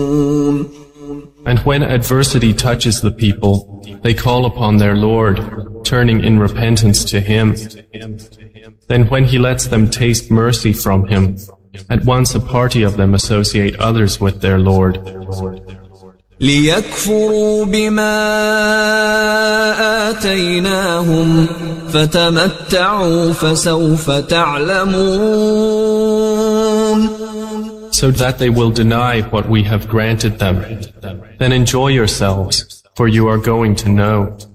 And when adversity touches the people, they call upon their Lord, turning in repentance to Him. Then when He lets them taste mercy from Him, at once a party of them associate others with their Lord. ليكفروا بما آتيناهم فتمتعوا فسوف تعلمون. So that they will deny what we have granted them. Then enjoy yourselves, for you are going to know.